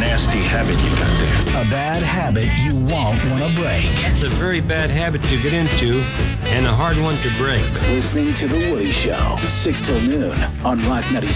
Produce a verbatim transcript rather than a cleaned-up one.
nasty habit you got there. A bad habit you won't want to break. It's a very bad habit to get into and a hard one to break. Listening to The Woody Show, six till noon on Rock ninety-seven.